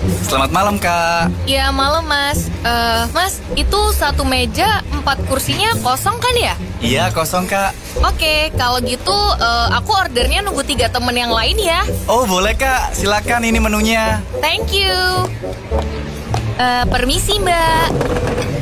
Selamat malam, Kak. Ya malam mas. Mas, itu satu meja 4 kursinya kosong kan ya? Iya, kosong, Kak. Oke, kalau gitu aku ordernya nunggu 3 temen yang lain ya. Oh, boleh, Kak. Silakan, ini menunya. Thank you. Permisi mbak.